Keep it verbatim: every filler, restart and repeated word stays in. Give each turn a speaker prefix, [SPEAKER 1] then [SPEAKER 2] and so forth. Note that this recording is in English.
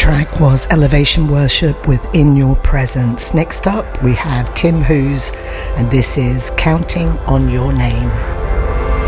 [SPEAKER 1] track was Elevation Worship with In Your Presence. Next up, we have Tim Hoos, and this is Counting on Your Name.